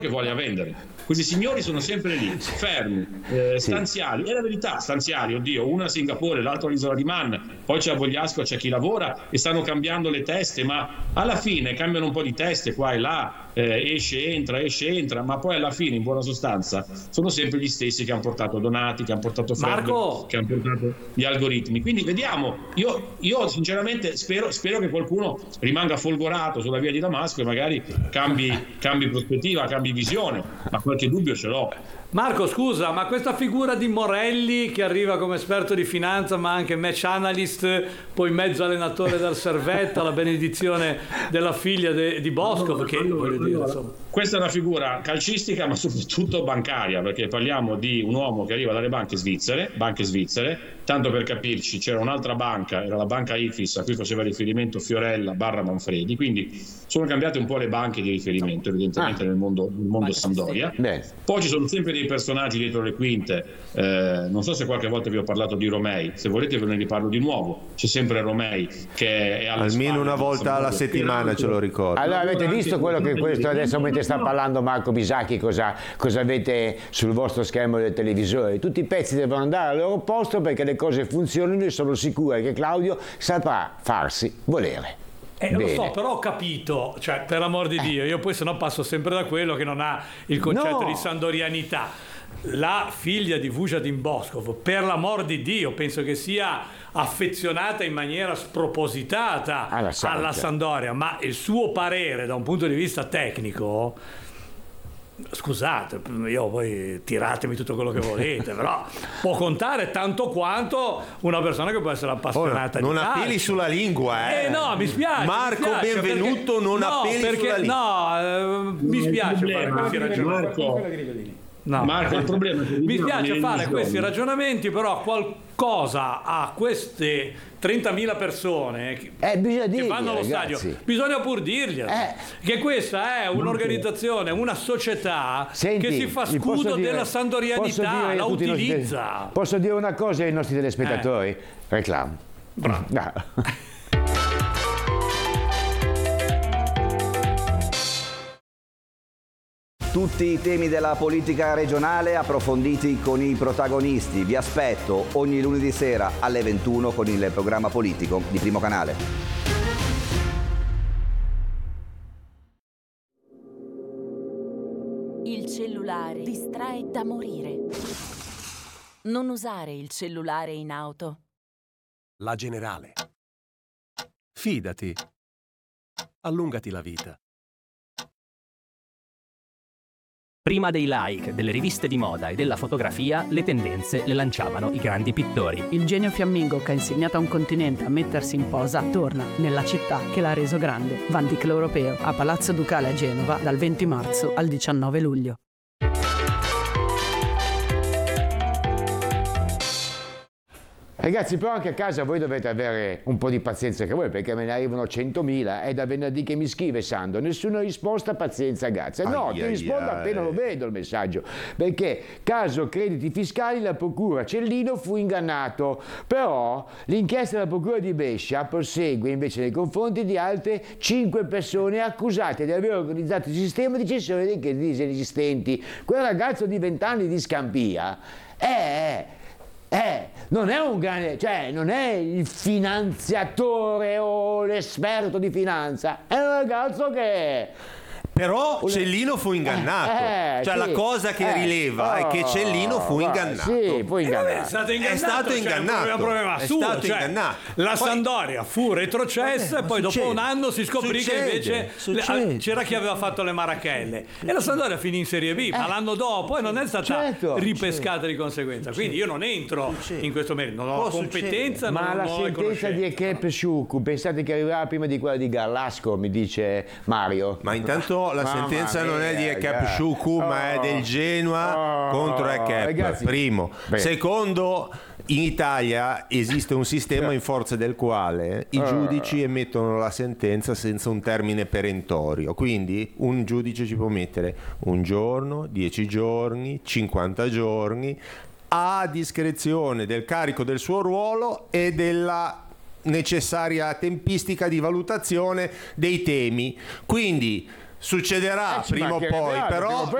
che voglia vendere. Questi signori sono sempre lì, fermi, stanziali. È la verità, stanziali, oddio, una a Singapore, l'altra all'isola di Man, poi c'è a Vogliasco, c'è chi lavora e stanno cambiando le teste, ma alla fine cambiano un po' di teste qua e là, esce, entra, ma poi alla fine, in buona sostanza, sono sempre gli stessi che hanno portato Donati, che hanno portato Ferro, che hanno portato gli algoritmi. Quindi vediamo, io sinceramente spero che qualcuno rimanga folgorato sulla via di Damasco e magari cambi prospettiva, cambi visione, ma qualche dubbio ce l'ho. Marco, scusa, ma questa figura di Morelli che arriva come esperto di finanza ma anche match analyst, poi mezzo allenatore del Servetta, la benedizione della figlia di Bosco, questa è una figura calcistica ma soprattutto bancaria, perché parliamo di un uomo che arriva dalle banche svizzere, tanto per capirci c'era un'altra banca, era la banca Ifis a cui faceva riferimento Fiorella / Manfredi, quindi sono cambiate un po' le banche di riferimento evidentemente nel mondo Sampdoria. Poi ci sono sempre dei personaggi dietro le quinte, non so se qualche volta vi ho parlato di Romei, se volete ve ne riparlo di nuovo, c'è sempre Romei che è almeno una volta alla settimana, ce lo ricordo. Allora avete visto quello che questo adesso mentre sta parlando Marco Bisacchi, cosa avete sul vostro schermo del televisore? Tutti i pezzi devono andare al loro posto perché le cose funzionano e sono sicuro che Claudio saprà farsi volere. Lo so, però ho capito, cioè per amor di Dio, io poi sennò passo sempre da quello che non ha il concetto di sandorianità. La figlia di Vujadin Boskov, per l'amor di Dio, penso che sia affezionata in maniera spropositata alla Sampdoria, ma il suo parere da un punto di vista tecnico, scusate, io poi tiratemi tutto quello che volete, però può contare tanto quanto una persona che può essere appassionata di calcio. Non appelli sulla lingua, no, mi spiace. Marco Benvenuto, perché, non appelli sulla lingua. No, mi spiace fare questi ragionamenti. Marco, il problema è che mi spiace fare questi ragionamenti, però qualcosa a queste 30.000 persone che vanno allo stadio bisogna pur dirglielo, che questa è un'organizzazione, una società che si fa scudo della sandorianità, la utilizza. Posso dire una cosa ai nostri telespettatori? Reclamo. Bravo. Tutti i temi della politica regionale approfonditi con i protagonisti. Vi aspetto ogni lunedì sera alle 21 con il programma politico di Primo Canale. Il cellulare distrae da morire. Non usare il cellulare in auto. La Generale. Fidati. Allungati la vita. Prima dei like, delle riviste di moda e della fotografia, le tendenze le lanciavano i grandi pittori. Il genio fiammingo che ha insegnato a un continente a mettersi in posa torna nella città che l'ha reso grande. Van Dyck l'Europeo, a Palazzo Ducale a Genova, dal 20 marzo al 19 luglio. Ragazzi, però anche a casa voi dovete avere un po' di pazienza che voi, perché me ne arrivano 100.000, è da venerdì che mi scrive Sando, nessuna risposta, pazienza, grazie. No, ti rispondo appena lo vedo il messaggio, perché caso crediti fiscali la procura Cellino fu ingannato, però l'inchiesta della procura di Brescia prosegue invece nei confronti di altre 5 persone accusate di aver organizzato il sistema di cessione dei crediti inesistenti. Quel ragazzo di 20 anni di Scampia non è un grande, cioè non è il finanziatore o l'esperto di finanza, è un ragazzo che Però Cellino fu ingannato, cioè la cosa che rileva è che Cellino fu ingannato. Sì, fu ingannato. È stato ingannato. La Sampdoria fu retrocessa e poi dopo un anno si scoprì che invece c'era chi aveva fatto le marachelle e la Sampdoria finì in Serie B, ma l'anno dopo e non è stata ripescata di conseguenza. Quindi io non entro in questo merito, non ho competenza, ma la sentenza di Ekep Sciucu, pensate che arriverà prima di quella di Garlasco, mi dice Mario. Ma intanto la sentenza non è di Ekep Sciucu, ma è del Genoa contro Ekep. Primo. Secondo, in Italia esiste un sistema in forza del quale i giudici emettono la sentenza senza un termine perentorio. Quindi un giudice ci può mettere un giorno, 10 giorni, 50 giorni, a discrezione del carico del suo ruolo e della necessaria tempistica di valutazione dei temi. Quindi succederà prima o poi, però